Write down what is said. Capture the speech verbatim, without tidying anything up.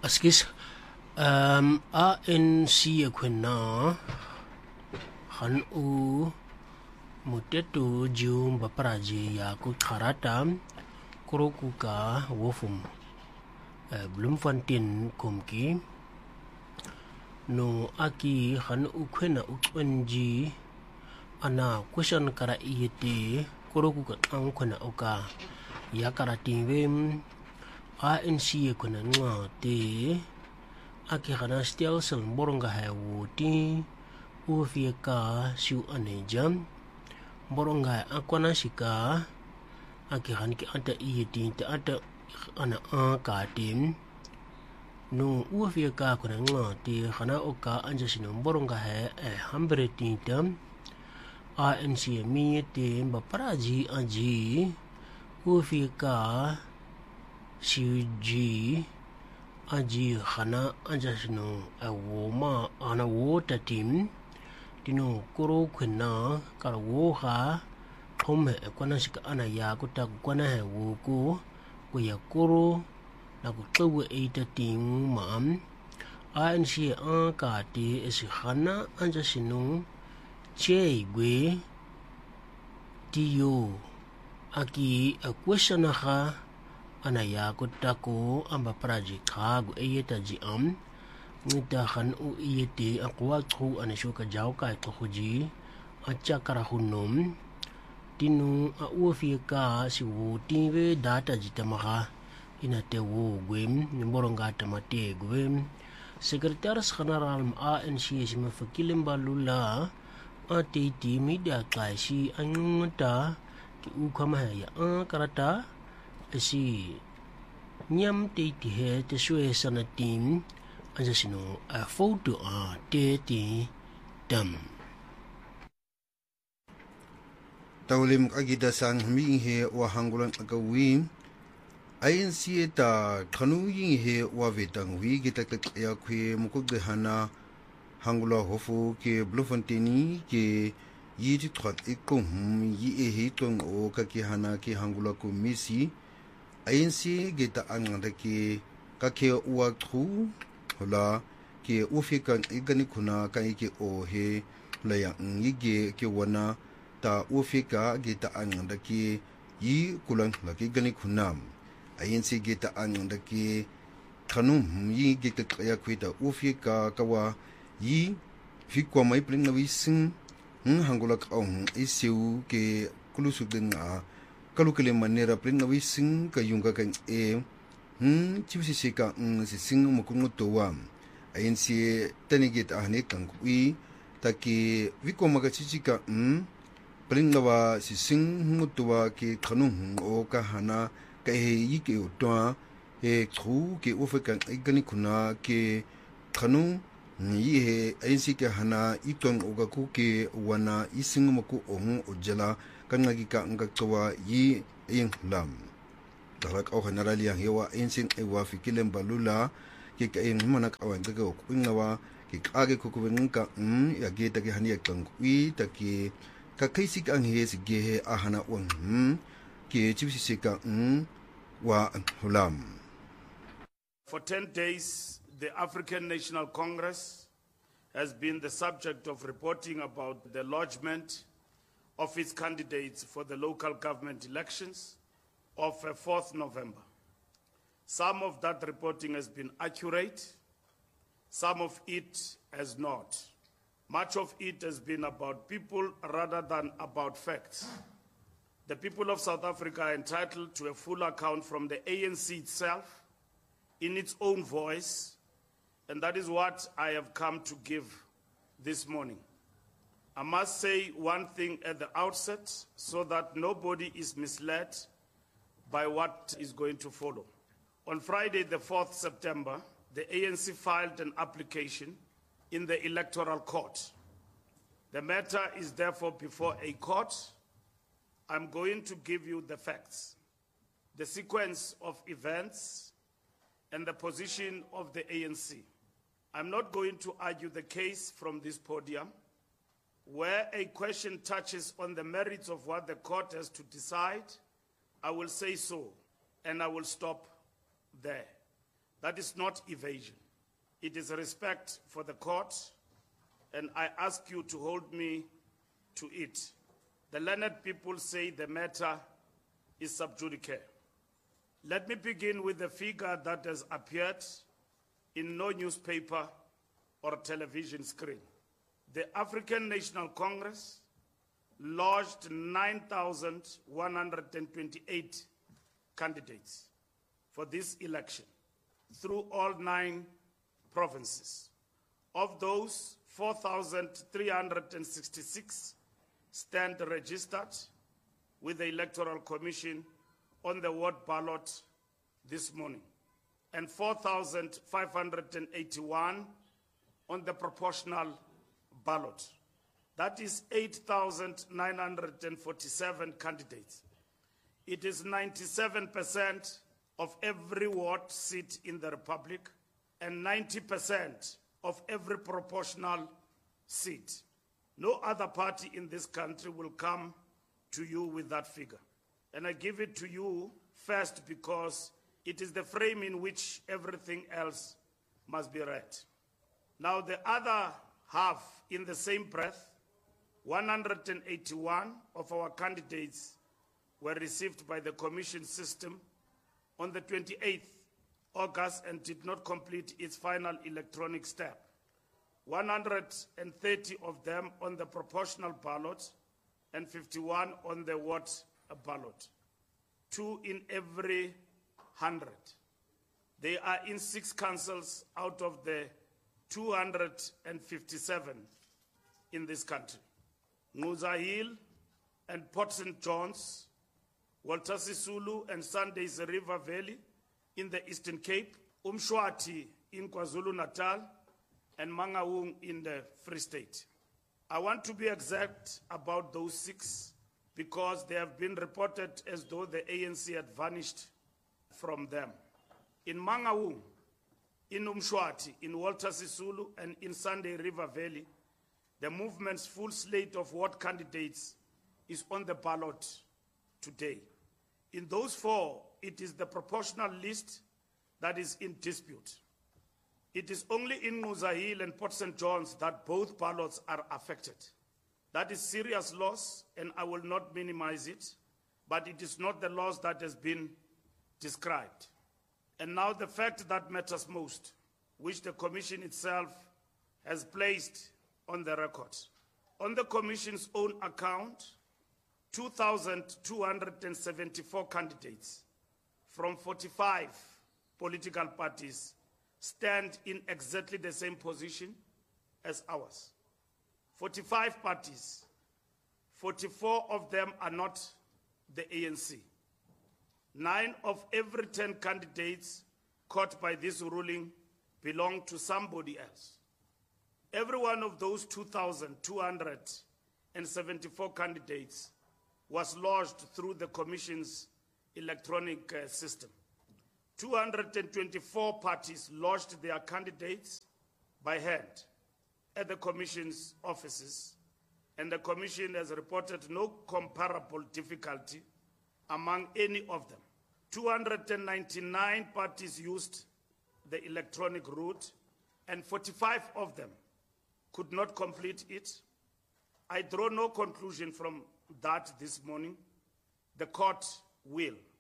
Askis um A N C kwena han u muteto jium baparaji ya ku kharata kurokuka wofum Bloemfontein komki no aki han u kwena ukwenji ana question kara iyete kurokuka ang kwena oka ya karatingwem A N C kwena ngate aki hana still sel boronga hawoti ufieka siu anejam boronga akwana shika aki hanki anta iyeti ta ata ana akatim no ufieka kwena ngate hana oka anja sino boronga ha hambre tintam A N C miyete mbaparaji aji ufieka siuji aji khana anja sino awoma ana wota tim tino koro khena kar wo ha thome kwana sika ana ya ko ta kwana he wo ko ko ya koro na ko tlewe eita tim mam A N C a ka te esi khana anja sino che gwe tiyo aki a question ha ana ya ko tako amba project khagu eyeta ji am ngita khan u iyete aqwa khu ana shoka jaw ka khoji acha kara hunom tinu a ufieka si wo tiwe data jitamaha ina te wo gwem nimboronga tamate gwem secretaris general A N C sima fakilim balula ate ti media klashi angta ki u kama ya karata si nyam te ti he te sue sana tim anja sino a photo a te ti dam tawlim agida sang mi he wa hangulan agawi I N C ta khanu yin he wa vetang wi gitak ya khwe mukuk de hana hangula hofu ke Bloemfontein ke yi ti thot ikum yi e he tong o ka ki hana ke hangula ko misi I N C geta angda ke ka ke uwa thu hola ke ufikan igani kuna ka ke o he la ya ngige ke wana ta ufika geta angda ke yi kulan la ke gani kuna I N C geta angda ke thanum yi geta ya kwita ufika kawa yi fikwa mai pling na wisin hangula ka ong isiu ke kulusu denga kalukele manera plinga wising ka yunga kan e hm chibisi sika ng si sing mo kungo towa ayin si tanigit ahne kan kui taki wiko maga chichika hm plinga wa si sing mo towa ke khanu o ka hana ka he yike otwa e khu ke ofekan igani kuna ke khanu yi he ayin si ka hana iton oga ku ke wana ising mo ku ong ojala kanagi ka ngak towa yi ing lam darak au generali yang hewa ensin ewa fikilem balula ke ka ing manak awan ga ko ngawa ke kage ko ko ngka mm ya ge ta ke hania kang wi ta ke ka kaisi ka ang he si ge he ahana wan mm ke chibisi se ka mm wa hulam. For ten days the African National Congress has been the subject of reporting about the lodgement of its candidates for the local government elections of fourth November. Some of that reporting has been accurate, some of it has not. Much of it has been about people rather than about facts. The people of South Africa are entitled to a full account from the A N C itself, in its own voice, and that is what I have come to give this morning. I must say one thing at the outset so that nobody is misled by what is going to follow. On Friday, the fourth September, the A N C filed an application in the Electoral Court. The matter is therefore before a court. I'm going to give you the facts, the sequence of events, and the position of the A N C. I'm not going to argue the case from this podium. Where a question touches on the merits of what the court has to decide, I will say so, and I will stop there. That is not evasion. It is respect for the court, and I ask you to hold me to it. The learned people say the matter is sub judice. Let me begin with the figure that has appeared in no newspaper or television screen. The African National Congress lodged nine thousand one hundred twenty-eight candidates for this election through all nine provinces. Of those, four thousand three hundred sixty-six stand registered with the Electoral Commission on the ward ballot this morning, and four thousand five hundred eighty-one on the proportional ballot. That is eight thousand nine hundred forty-seven candidates. It is ninety-seven percent of every ward seat in the Republic and ninety percent of every proportional seat. No other party in this country will come to you with that figure. And I give it to you first because it is the frame in which everything else must be read. Now, the other half, in the same breath, one hundred eighty-one of our candidates were received by the commission system on the twenty-eighth of August and did not complete its final electronic step. one hundred thirty of them on the proportional ballot and fifty-one on the ward ballot. Two in every hundred. They are in six councils out of the two hundred fifty-seven in this country. Ngquza Hill and Port Saint John's, Walter Sisulu and Sundays River Valley in the Eastern Cape, Umshwati in KwaZulu-Natal, and Mangaung in the Free State. I want to be exact about those six because they have been reported as though the A N C had vanished from them. In Mangaung, in Umshwati, in Walter Sisulu, and in Sunday River Valley, the movement's full slate of ward candidates is on the ballot today. In those four, it is the proportional list that is in dispute. It is only in Ngquza Hill and Port Saint John's that both ballots are affected. That is serious loss, and I will not minimize it, but it is not the loss that has been described. And now the fact that matters most, which the Commission itself has placed on the record. On the Commission's own account, two thousand two hundred seventy-four candidates from forty-five political parties stand in exactly the same position as ours. forty-five parties, forty-four of them are not the A N C. Nine of every ten candidates caught by this ruling belong to somebody else. Every one of those two thousand two hundred seventy-four candidates was lodged through the Commission's electronic uh, system. two hundred twenty-four parties lodged their candidates by hand at the Commission's offices, and the Commission has reported no comparable difficulty among any of them. two hundred ninety-nine parties used the electronic route, and forty-five of them could not complete it. I draw no conclusion from that this morning. The court will.